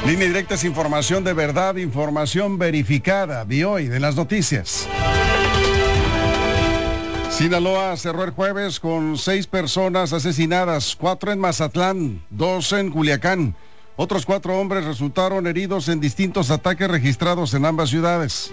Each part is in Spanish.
Línea Directa es información de verdad, información verificada. De hoy, de las noticias. Sinaloa cerró el jueves con 6 personas asesinadas, 4 en Mazatlán, 2 en Culiacán. Otros 4 hombres resultaron heridos en distintos ataques registrados en ambas ciudades.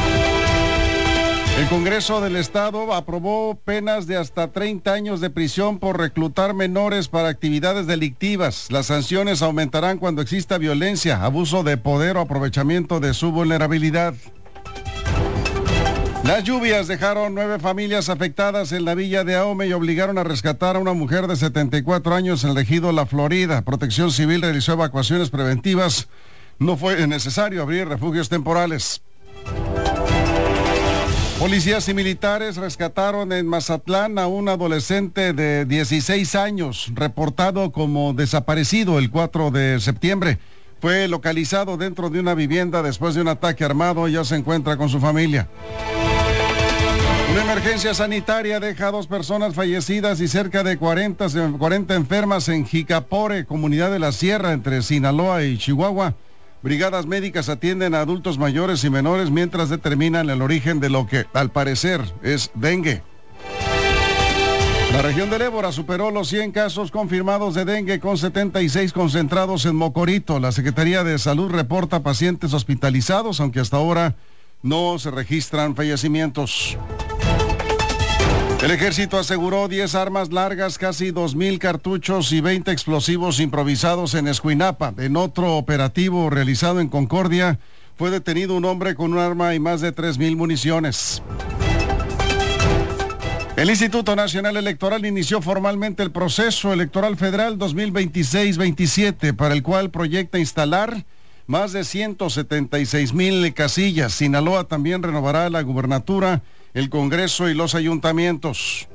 El Congreso del Estado aprobó penas de hasta 30 años de prisión por reclutar menores para actividades delictivas. Las sanciones aumentarán cuando exista violencia, abuso de poder o aprovechamiento de su vulnerabilidad. Las lluvias dejaron 9 familias afectadas en la villa de Ahome y obligaron a rescatar a una mujer de 74 años en el ejido La Florida. Protección Civil realizó evacuaciones preventivas. No fue necesario abrir refugios temporales. Policías y militares rescataron en Mazatlán a un adolescente de 16 años, reportado como desaparecido el 4 de septiembre. Fue localizado dentro de una vivienda después de un ataque armado y ya se encuentra con su familia. Una emergencia sanitaria deja a 2 personas fallecidas y cerca de 40 enfermas en Jicapore, comunidad de la Sierra, entre Sinaloa y Chihuahua. Brigadas médicas atienden a adultos mayores y menores mientras determinan el origen de lo que, al parecer, es dengue. La región del Ébora superó los 100 casos confirmados de dengue con 76 concentrados en Mocorito. La Secretaría de Salud reporta pacientes hospitalizados, aunque hasta ahora no se registran fallecimientos. El ejército aseguró 10 armas largas, casi 2,000 cartuchos y 20 explosivos improvisados en Escuinapa. En otro operativo realizado en Concordia, fue detenido un hombre con un arma y más de 3,000 municiones. El Instituto Nacional Electoral inició formalmente el proceso electoral federal 2026-27, para el cual proyecta instalar más de 176,000 casillas. Sinaloa también renovará la gubernatura, el Congreso y los ayuntamientos.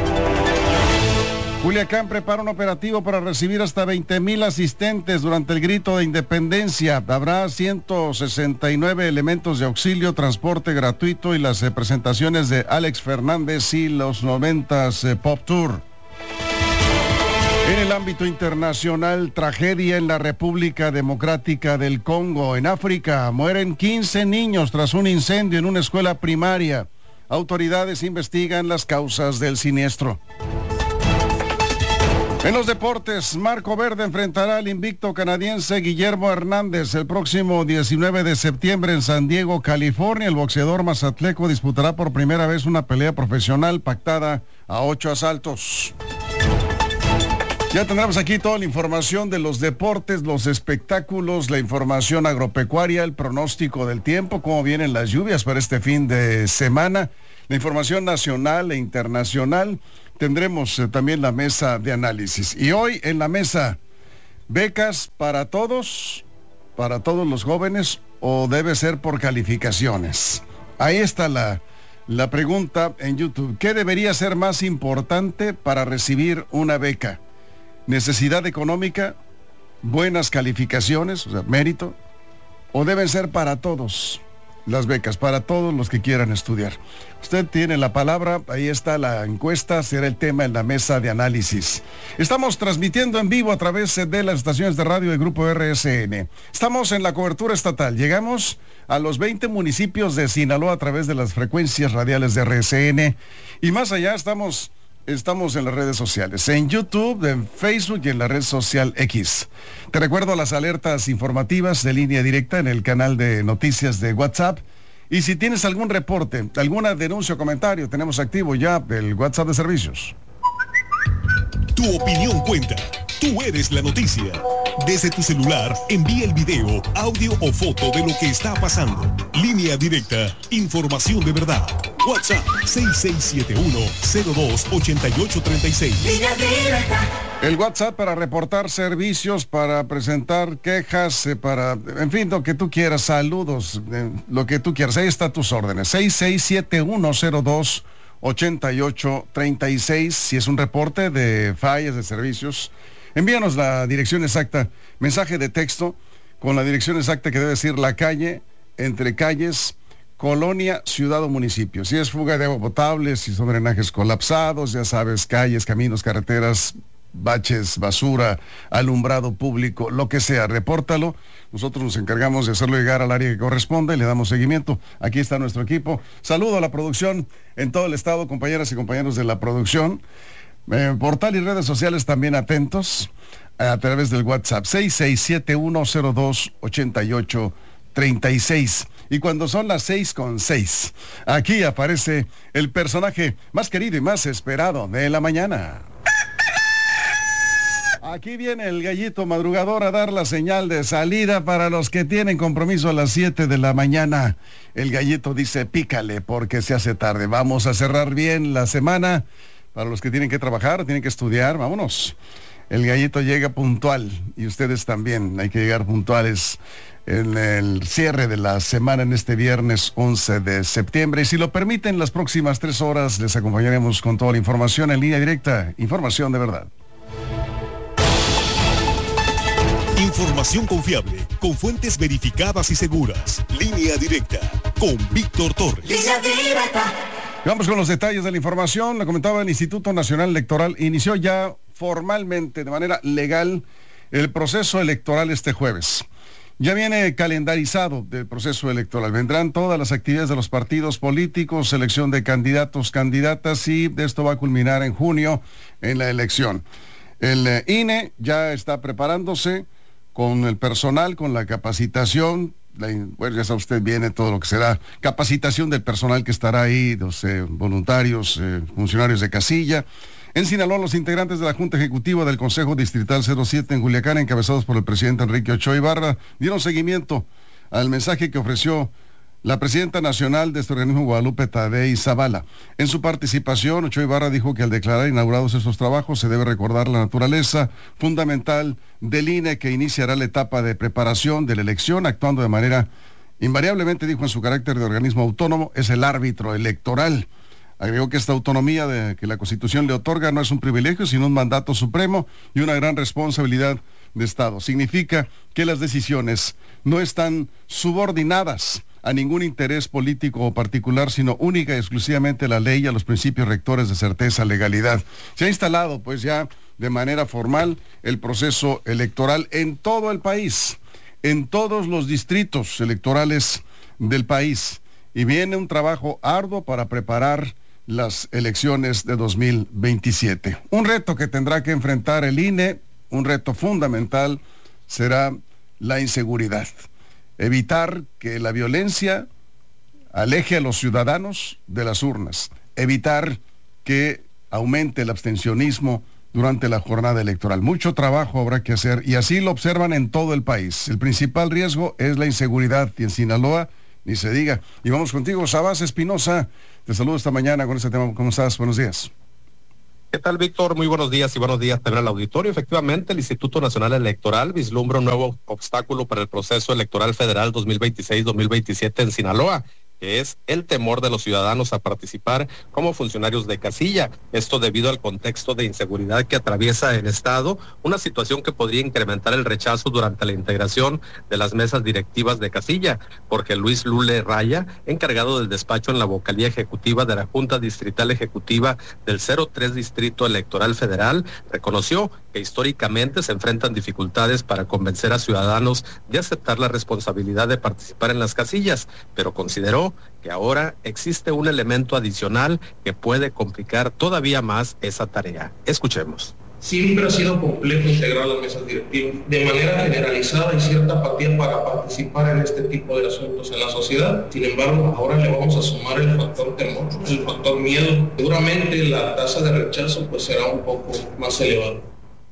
Culiacán prepara un operativo para recibir hasta 20,000 asistentes durante el grito de independencia. Habrá 169 elementos de auxilio, transporte gratuito y las presentaciones de Alex Fernández y los 90s Pop Tour. En el ámbito internacional, tragedia en la República Democrática del Congo. En África, mueren 15 niños tras un incendio en una escuela primaria. Autoridades investigan las causas del siniestro. En los deportes, Marco Verde enfrentará al invicto canadiense Guillermo Hernández el próximo 19 de septiembre en San Diego, California. El boxeador mazatleco disputará por primera vez una pelea profesional pactada a 8 asaltos. Ya tendremos aquí toda la información de los deportes, los espectáculos, la información agropecuaria, el pronóstico del tiempo, cómo vienen las lluvias para este fin de semana, la información nacional e internacional. Tendremos también la mesa de análisis. Y hoy en la mesa, becas para todos los jóvenes, o debe ser por calificaciones. Ahí está la pregunta en YouTube. ¿Qué debería ser más importante para recibir una beca? ¿Necesidad económica, buenas calificaciones, o sea, mérito, o deben ser para todos las becas, para todos los que quieran estudiar? Usted tiene la palabra, ahí está la encuesta, será el tema en la mesa de análisis. Estamos transmitiendo en vivo a través de las estaciones de radio del Grupo RSN. Estamos en la cobertura estatal, llegamos a los 20 municipios de Sinaloa a través de las frecuencias radiales de RSN, y más allá estamos en las redes sociales, en YouTube, en Facebook y en la red social X. Te recuerdo las alertas informativas de Línea Directa en el canal de noticias de WhatsApp. Y si tienes algún reporte, alguna denuncia o comentario, tenemos activo ya el WhatsApp de servicios. Tu opinión cuenta. Tú eres la noticia. Desde tu celular, envía el video, audio o foto de lo que está pasando. Línea Directa, información de verdad. WhatsApp 6671-028836. Línea Directa. El WhatsApp para reportar servicios, para presentar quejas, en fin, lo que tú quieras, saludos, lo que tú quieras. Ahí está tus órdenes. 6671-028836. Si es un reporte de fallas de servicios, envíanos la dirección exacta, mensaje de texto con la dirección exacta que debe decir la calle, entre calles, colonia, ciudad o municipio. Si es fuga de agua potable, si son drenajes colapsados, ya sabes, calles, caminos, carreteras, baches, basura, alumbrado público, lo que sea, repórtalo. Nosotros nos encargamos de hacerlo llegar al área que corresponde y le damos seguimiento. Aquí está nuestro equipo. Saludo a la producción en todo el estado, compañeras y compañeros de la producción. Portal y redes sociales también atentos a través del WhatsApp 6671028836. Y cuando son las 6:06, aquí aparece el personaje más querido y más esperado de la mañana. Aquí viene el gallito madrugador a dar la señal de salida para los que tienen compromiso a las 7 de la mañana. El gallito dice, pícale porque se hace tarde. Vamos a cerrar bien la semana. Para los que tienen que trabajar, tienen que estudiar, vámonos. El gallito llega puntual y ustedes también. Hay que llegar puntuales en el cierre de la semana en este viernes 11 de septiembre. Y si lo permiten, las próximas 3 horas les acompañaremos con toda la información en línea directa. Información de verdad. Información confiable, con fuentes verificadas y seguras. Línea directa, con Víctor Torres. Línea directa. Vamos con los detalles de la información. Lo comentaba el Instituto Nacional Electoral. Inició ya formalmente, de manera legal, el proceso electoral este jueves. Ya viene calendarizado del proceso electoral. Vendrán todas las actividades de los partidos políticos, selección de candidatos, candidatas, y esto va a culminar en junio en la elección. El INE ya está preparándose con el personal, con la capacitación. Bueno, ya sabe usted, viene todo lo que será capacitación del personal que estará ahí, los voluntarios, funcionarios de casilla. En Sinaloa, los integrantes de la Junta Ejecutiva del Consejo Distrital 07 en Culiacán, encabezados por el presidente Enrique Ochoa Ibarra, dieron seguimiento al mensaje que ofreció la presidenta nacional de este organismo, Guadalupe Tadei Zavala. En su participación, Ochoa Ibarra dijo que al declarar inaugurados estos trabajos se debe recordar la naturaleza fundamental del INE, que iniciará la etapa de preparación de la elección, actuando de manera invariablemente, dijo, en su carácter de organismo autónomo, es el árbitro electoral. Agregó que esta autonomía que la Constitución le otorga no es un privilegio, sino un mandato supremo y una gran responsabilidad de Estado. Significa que las decisiones no están subordinadas a ningún interés político o particular, sino única y exclusivamente a la ley y a los principios rectores de certeza, legalidad. Se ha instalado, pues, ya de manera formal el proceso electoral en todo el país, en todos los distritos electorales del país, y viene un trabajo arduo para preparar las elecciones de 2027. Un reto que tendrá que enfrentar el INE, un reto fundamental, será la inseguridad. Evitar que la violencia aleje a los ciudadanos de las urnas. Evitar que aumente el abstencionismo durante la jornada electoral. Mucho trabajo habrá que hacer, y así lo observan en todo el país. El principal riesgo es la inseguridad, y en Sinaloa ni se diga. Y vamos contigo, Sabás Espinosa. Te saludo esta mañana con este tema. ¿Cómo estás? Buenos días. ¿Qué tal, Víctor? Muy buenos días, y buenos días también al auditorio. Efectivamente, el Instituto Nacional Electoral vislumbra un nuevo obstáculo para el proceso electoral federal 2026-2027 en Sinaloa, que es el temor de los ciudadanos a participar como funcionarios de casilla. Esto debido al contexto de inseguridad que atraviesa el Estado, una situación que podría incrementar el rechazo durante la integración de las mesas directivas de casilla. Jorge Luis Lule Raya, encargado del despacho en la vocalía ejecutiva de la Junta Distrital Ejecutiva del 03 Distrito Electoral Federal, reconoció que históricamente se enfrentan dificultades para convencer a ciudadanos de aceptar la responsabilidad de participar en las casillas, pero consideró que ahora existe un elemento adicional que puede complicar todavía más esa tarea. Escuchemos. Siempre ha sido complejo integrar las mesas directivas. De manera generalizada hay cierta apatía para participar en este tipo de asuntos en la sociedad. Sin embargo, ahora le vamos a sumar el factor temor, el factor miedo. Seguramente la tasa de rechazo pues será un poco más elevada.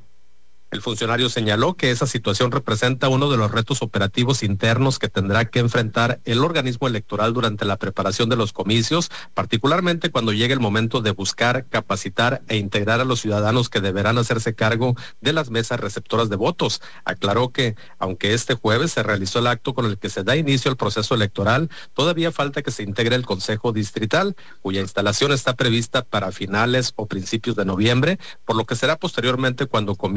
El funcionario señaló que esa situación representa uno de los retos operativos internos que tendrá que enfrentar el organismo electoral durante la preparación de los comicios, particularmente cuando llegue el momento de buscar, capacitar e integrar a los ciudadanos que deberán hacerse cargo de las mesas receptoras de votos. Aclaró que, aunque este jueves se realizó el acto con el que se da inicio al proceso electoral, todavía falta que se integre el Consejo Distrital, cuya instalación está prevista para finales o principios de noviembre, por lo que será posteriormente cuando comiencen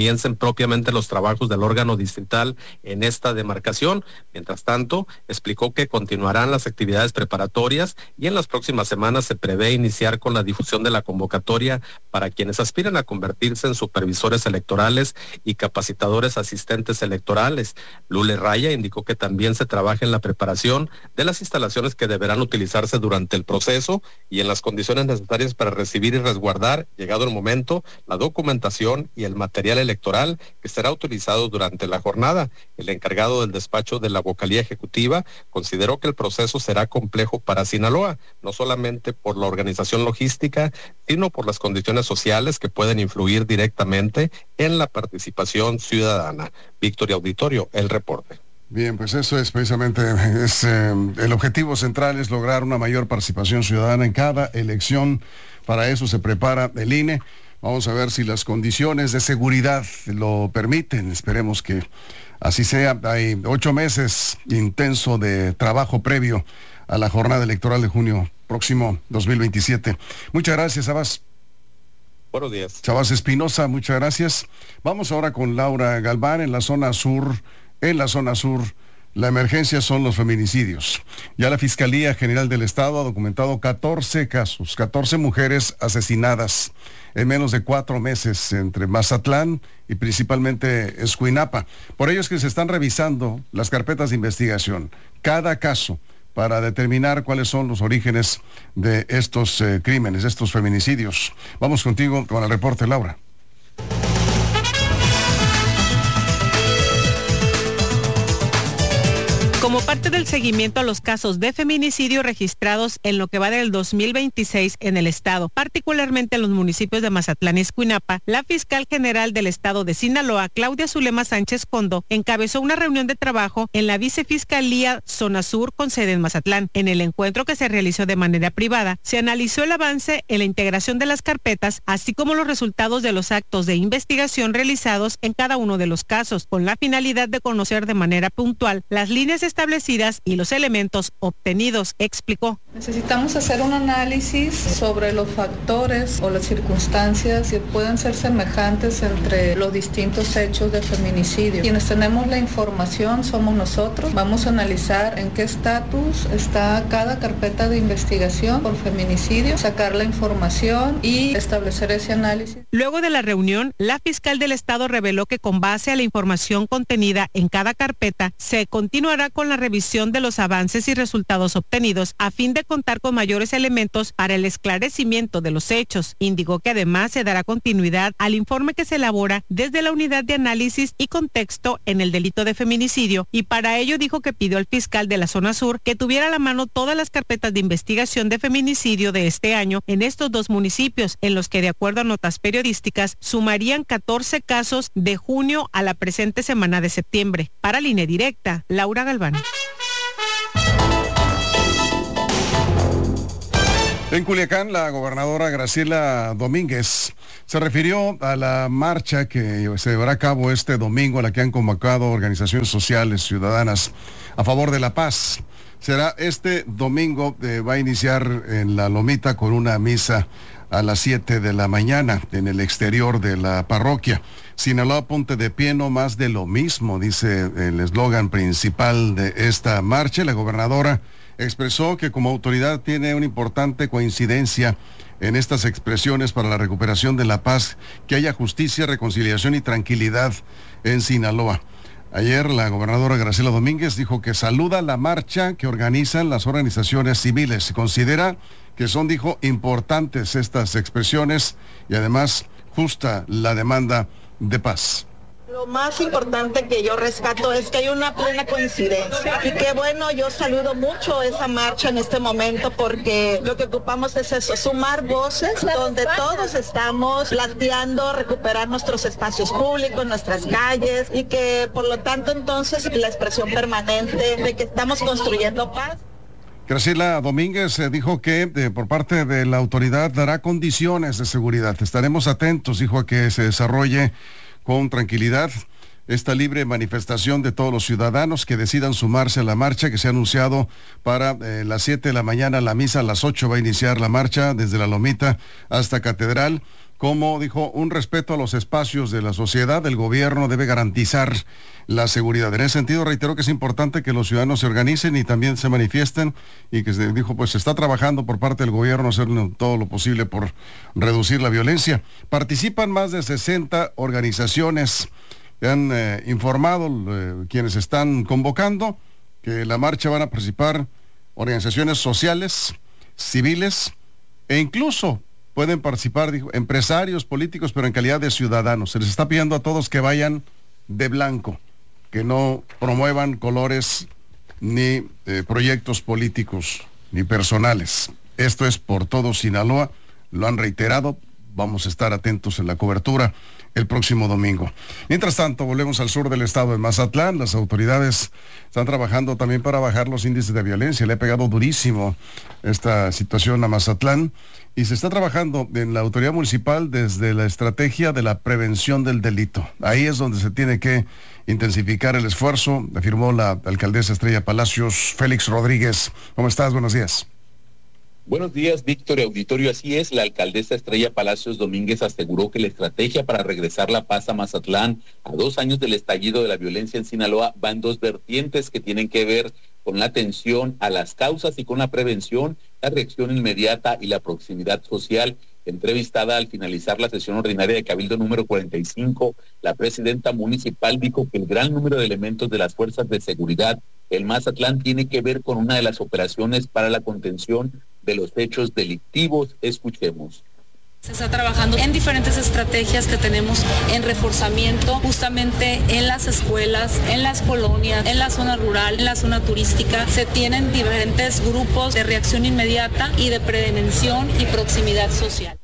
propiamente los trabajos del órgano distrital en esta demarcación. Mientras tanto, explicó que continuarán las actividades preparatorias y en las próximas semanas se prevé iniciar con la difusión de la convocatoria para quienes aspiran a convertirse en supervisores electorales y capacitadores asistentes electorales. Lule Raya indicó que también se trabaja en la preparación de las instalaciones que deberán utilizarse durante el proceso y en las condiciones necesarias para recibir y resguardar, llegado el momento, la documentación y el material electoral que será utilizado durante la jornada. El encargado del despacho de la vocalía ejecutiva consideró que el proceso será complejo para Sinaloa, no solamente por la organización logística, sino por las condiciones sociales que pueden influir directamente en la participación ciudadana. Victoria Auditorio, el reporte. Bien, pues eso es precisamente, el objetivo central es lograr una mayor participación ciudadana en cada elección. Para eso se prepara el INE. Vamos a ver si las condiciones de seguridad lo permiten. Esperemos que así sea. Hay 8 meses intenso de trabajo previo a la jornada electoral de junio próximo 2027. Muchas gracias, Abbas. Buenos días. Chavas Espinosa, muchas gracias. Vamos ahora con Laura Galván en la zona sur. En la zona sur, la emergencia son los feminicidios. Ya la Fiscalía General del Estado ha documentado 14 casos, 14 mujeres asesinadas en menos de 4 meses entre Mazatlán y principalmente Escuinapa. Por ello es que se están revisando las carpetas de investigación, cada caso, para determinar cuáles son los orígenes de estos crímenes, de estos feminicidios. Vamos contigo con el reporte, Laura. Como parte del seguimiento a los casos de feminicidio registrados en lo que va del 2026 en el estado, particularmente en los municipios de Mazatlán y Escuinapa, la fiscal general del estado de Sinaloa, Claudia Zulema Sánchez Condo, encabezó una reunión de trabajo en la Vicefiscalía Zona Sur con sede en Mazatlán. En el encuentro, que se realizó de manera privada, se analizó el avance en la integración de las carpetas, así como los resultados de los actos de investigación realizados en cada uno de los casos, con la finalidad de conocer de manera puntual las líneas establecidas y los elementos obtenidos, explicó. Necesitamos hacer un análisis sobre los factores o las circunstancias que pueden ser semejantes entre los distintos hechos de feminicidio. Quienes tenemos la información somos nosotros. Vamos a analizar en qué estatus está cada carpeta de investigación por feminicidio, sacar la información y establecer ese análisis. Luego de la reunión, la fiscal del estado reveló que con base a la información contenida en cada carpeta, se continuará con la revisión de los avances y resultados obtenidos a fin de contar con mayores elementos para el esclarecimiento de los hechos. Indicó que además se dará continuidad al informe que se elabora desde la unidad de análisis y contexto en el delito de feminicidio, y para ello dijo que pidió al fiscal de la zona sur que tuviera a la mano todas las carpetas de investigación de feminicidio de este año en estos 2 municipios, en los que de acuerdo a notas periodísticas sumarían 14 casos de junio a la presente semana de septiembre. Para Línea Directa, Laura Galván. En Culiacán, la gobernadora Graciela Domínguez se refirió a la marcha que se llevará a cabo este domingo, a la que han convocado organizaciones sociales, ciudadanas, a favor de la paz. Será este domingo, va a iniciar en La Lomita con una misa a las 7 de la mañana en el exterior de la parroquia. Sinaloa, ponte de pie, no más de lo mismo, dice el eslogan principal de esta marcha. La gobernadora expresó que como autoridad tiene una importante coincidencia en estas expresiones para la recuperación de la paz, que haya justicia, reconciliación y tranquilidad en Sinaloa. Ayer la gobernadora Graciela Domínguez dijo que saluda la marcha que organizan las organizaciones civiles. Considera que son, dijo, importantes estas expresiones y además justa la demanda de paz. Lo más importante que yo rescato es que hay una plena coincidencia y que bueno, yo saludo mucho esa marcha en este momento porque lo que ocupamos es eso, sumar voces donde todos estamos planteando recuperar nuestros espacios públicos, nuestras calles y que por lo tanto entonces la expresión permanente de que estamos construyendo paz. Graciela Domínguez dijo que por parte de la autoridad dará condiciones de seguridad. Estaremos atentos, dijo, a que se desarrolle con tranquilidad esta libre manifestación de todos los ciudadanos que decidan sumarse a la marcha que se ha anunciado para las 7 de la mañana, la misa a las 8 va a iniciar la marcha desde La Lomita hasta Catedral, como dijo, un respeto a los espacios de la sociedad. El gobierno debe garantizar la seguridad. En ese sentido, reitero que es importante que los ciudadanos se organicen y también se manifiesten, y que se dijo, pues se está trabajando por parte del gobierno hacer todo lo posible por reducir la violencia. Participan más de 60 organizaciones. Han informado quienes están convocando que en la marcha van a participar organizaciones sociales, civiles, e incluso pueden participar, dijo, empresarios, políticos, pero en calidad de ciudadanos. Se les está pidiendo a todos que vayan de blanco, que no promuevan colores ni proyectos políticos ni personales. Esto es por todo Sinaloa, lo han reiterado. Vamos a estar atentos en la cobertura el próximo domingo. Mientras tanto, volvemos al sur del estado de Mazatlán. Las autoridades están trabajando también para bajar los índices de violencia. Le ha pegado durísimo esta situación a Mazatlán, y se está trabajando en la autoridad municipal desde la estrategia de la prevención del delito. Ahí es donde se tiene que intensificar el esfuerzo, afirmó la alcaldesa Estrella Palacios. Félix Rodríguez, ¿cómo estás? Buenos días. Buenos días, Víctor y auditorio. Así es, la alcaldesa Estrella Palacios Domínguez aseguró que la estrategia para regresar la paz a Mazatlán a 2 años del estallido de la violencia en Sinaloa va en 2 vertientes que tienen que ver con la atención a las causas y con la prevención, la reacción inmediata y la proximidad social. Entrevistada al finalizar la sesión ordinaria de Cabildo número 45, la presidenta municipal dijo que el gran número de elementos de las fuerzas de seguridad en Mazatlán tiene que ver con una de las operaciones para la contención de los hechos delictivos. Escuchemos. Se está trabajando en diferentes estrategias que tenemos en reforzamiento justamente en las escuelas, en las colonias, en la zona rural, en la zona turística. Se tienen diferentes grupos de reacción inmediata y de prevención y proximidad social.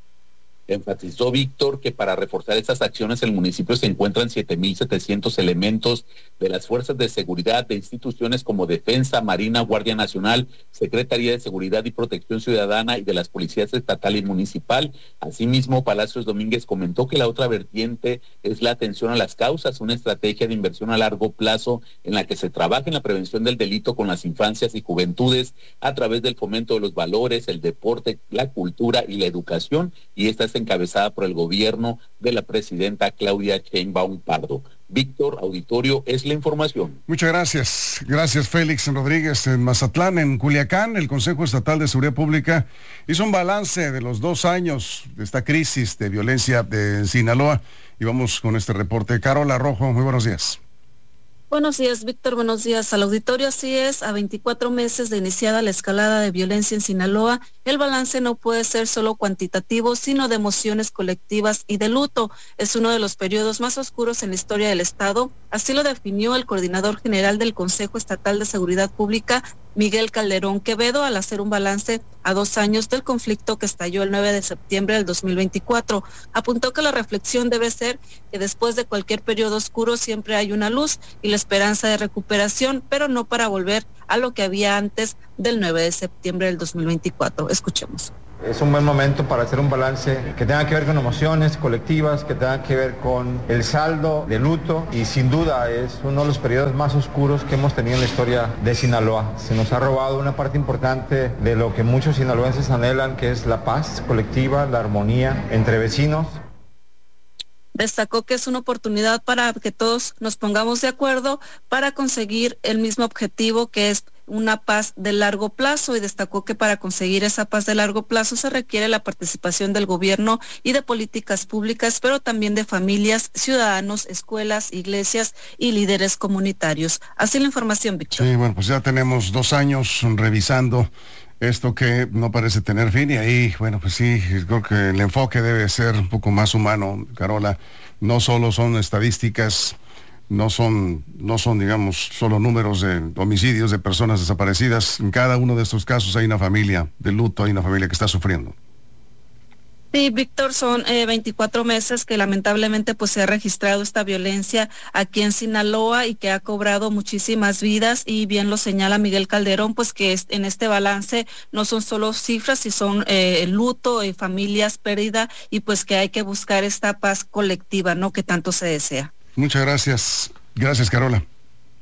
Enfatizó Víctor que para reforzar estas acciones el municipio se encuentran 7,700 elementos de las fuerzas de seguridad de instituciones como Defensa, Marina, Guardia Nacional, Secretaría de Seguridad y Protección Ciudadana y de las policías estatal y municipal. Asimismo, Palacios Domínguez comentó que la otra vertiente es la atención a las causas, una estrategia de inversión a largo plazo en la que se trabaja en la prevención del delito con las infancias y juventudes a través del fomento de los valores, el deporte, la cultura y la educación, y esta es encabezada por el gobierno de la presidenta Claudia Sheinbaum Pardo. Víctor, auditorio, es la información. Muchas gracias. Gracias, Félix Rodríguez. En Mazatlán, en Culiacán, el Consejo Estatal de Seguridad Pública hizo un balance de los 2 años de esta crisis de violencia de Sinaloa. Y vamos con este reporte. Carola Rojo, muy buenos días. Buenos días, Víctor. Buenos días al auditorio. Así es, a 24 meses de iniciada la escalada de violencia en Sinaloa, el balance no puede ser solo cuantitativo, sino de emociones colectivas y de luto. Es uno de los periodos más oscuros en la historia del Estado. Así lo definió el coordinador general del Consejo Estatal de Seguridad Pública, Miguel Calderón Quevedo, al hacer un balance a 2 años del conflicto que estalló el 9 de septiembre del 2024. Apuntó que la reflexión debe ser que después de cualquier periodo oscuro siempre hay una luz y la esperanza de recuperación, pero no para volver a lo que había antes del 9 de septiembre del 2024. Escuchemos. Es un buen momento para hacer un balance que tenga que ver con emociones colectivas, que tenga que ver con el saldo de luto, y sin duda es uno de los periodos más oscuros que hemos tenido en la historia de Sinaloa. Se nos ha robado una parte importante de lo que muchos sinaloenses anhelan, que es la paz colectiva, la armonía entre vecinos. Destacó que es una oportunidad para que todos nos pongamos de acuerdo para conseguir el mismo objetivo, que es una paz de largo plazo, y destacó que para conseguir esa paz de largo plazo se requiere la participación del gobierno y de políticas públicas, pero también de familias, ciudadanos, escuelas, iglesias y líderes comunitarios. Así la información, Víctor. Sí, bueno, pues ya tenemos 2 años revisando esto que no parece tener fin, y ahí, bueno, pues sí, creo que el enfoque debe ser un poco más humano, Carola. No solo son estadísticas, no son, digamos, solo números de homicidios, de personas desaparecidas. En cada uno de estos casos hay una familia de luto, hay una familia que está sufriendo. Sí, Víctor, son 24 meses que lamentablemente pues se ha registrado esta violencia aquí en Sinaloa y que ha cobrado muchísimas vidas, y bien lo señala Miguel Calderón, pues que en este balance no son solo cifras, si son luto, familias, pérdida, y pues que hay que buscar esta paz colectiva, ¿no?, que tanto se desea. Muchas gracias. Gracias, Carola.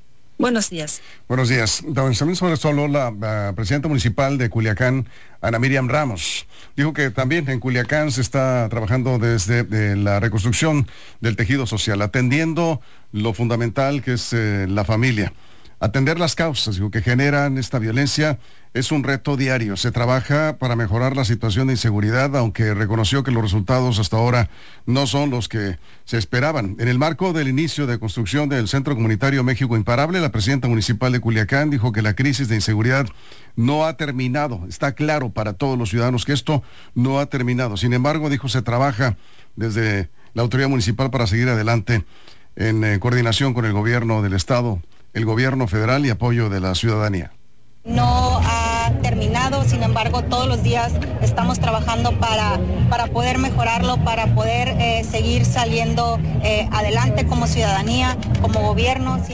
Buenos días. Buenos días. También sobre eso habló la presidenta municipal de Culiacán, Ana Miriam Ramos. Dijo que también en Culiacán se está trabajando desde la reconstrucción del tejido social, atendiendo lo fundamental que es la familia. Atender las causas que generan esta violencia es un reto diario. Se trabaja para mejorar la situación de inseguridad, aunque reconoció que los resultados hasta ahora no son los que se esperaban. En el marco del inicio de construcción del Centro Comunitario México Imparable, la presidenta municipal de Culiacán dijo que la crisis de inseguridad no ha terminado. Está claro para todos los ciudadanos que esto no ha terminado. Sin embargo, dijo, se trabaja desde la autoridad municipal para seguir adelante en coordinación con el gobierno del estado, el gobierno federal y apoyo de la ciudadanía. No ha terminado, sin embargo, todos los días estamos trabajando para poder mejorarlo, para poder seguir saliendo adelante como ciudadanía, como gobierno.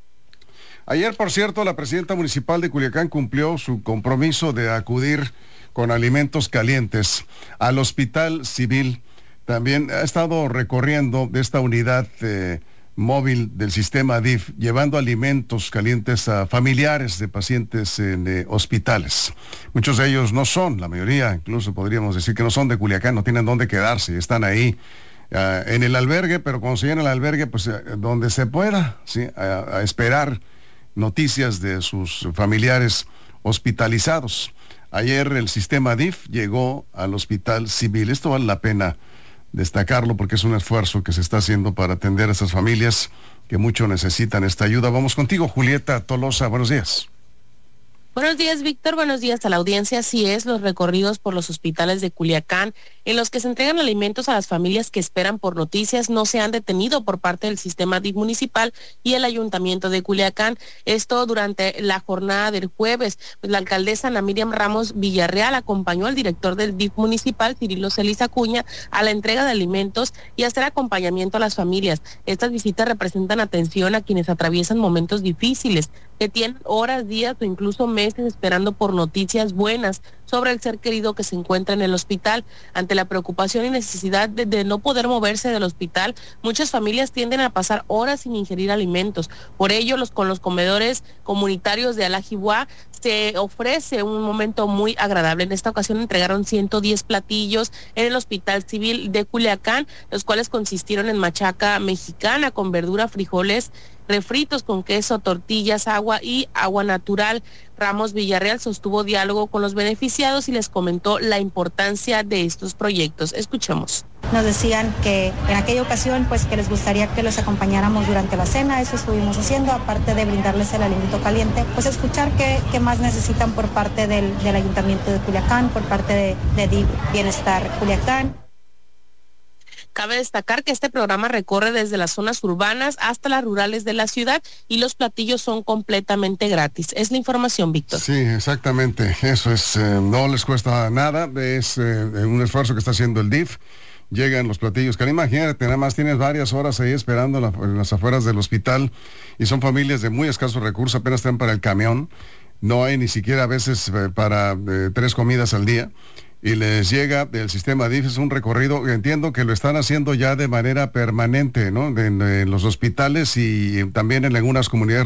Ayer, por cierto, la presidenta municipal de Culiacán cumplió su compromiso de acudir con alimentos calientes al Hospital Civil. También ha estado recorriendo de esta unidad móvil del sistema DIF, llevando alimentos calientes a familiares de pacientes en hospitales. Muchos de ellos no son, la mayoría incluso podríamos decir que no son de Culiacán, no tienen dónde quedarse, están ahí en el albergue, pero cuando se llena el albergue, pues donde se pueda, ¿sí? a esperar noticias de sus familiares hospitalizados. Ayer el sistema DIF llegó al Hospital Civil. Esto vale la pena destacarlo porque es un esfuerzo que se está haciendo para atender a esas familias que mucho necesitan esta ayuda. Vamos contigo, Julieta Tolosa, buenos días. Buenos días, Víctor. Buenos días a la audiencia. Así es, los recorridos por los hospitales de Culiacán, en los que se entregan alimentos a las familias que esperan por noticias, no se han detenido por parte del sistema DIF municipal y el ayuntamiento de Culiacán. Esto durante la jornada del jueves. Pues la alcaldesa Ana Miriam Ramos Villarreal acompañó al director del DIF municipal, Cirilo Celis Acuña, a la entrega de alimentos y hacer acompañamiento a las familias. Estas visitas representan atención a quienes atraviesan momentos difíciles, que tienen horas, días o incluso meses esperando por noticias buenas sobre el ser querido que se encuentra en el hospital. Ante la preocupación y necesidad de no poder moverse del hospital, muchas familias tienden a pasar horas sin ingerir alimentos. Por ello, con los comedores comunitarios de Alajihuá se ofrece un momento muy agradable. En esta ocasión entregaron 110 platillos en el Hospital Civil de Culiacán, los cuales consistieron en machaca mexicana con verdura, frijoles, refritos con queso, tortillas, agua y agua natural. Ramos Villarreal sostuvo diálogo con los beneficiados y les comentó la importancia de estos proyectos. Escuchemos. Nos decían que en aquella ocasión pues que les gustaría que los acompañáramos durante la cena, eso estuvimos haciendo, aparte de brindarles el alimento caliente, pues escuchar qué más necesitan por parte del Ayuntamiento de Culiacán, por parte de DIF Bienestar Culiacán. Cabe destacar que este programa recorre desde las zonas urbanas hasta las rurales de la ciudad y los platillos son completamente gratis. Es la información, Víctor. Sí, exactamente. Eso es, no les cuesta nada, es un esfuerzo que está haciendo el DIF. Llegan los platillos, que imagínate, nada más tienes varias horas ahí esperando en las afueras del hospital y son familias de muy escasos recursos, apenas están para el camión, no hay ni siquiera a veces para 3 comidas al día. Y les llega del sistema DIF, es un recorrido, entiendo que lo están haciendo ya de manera permanente, ¿no? En los hospitales y también en algunas comunidades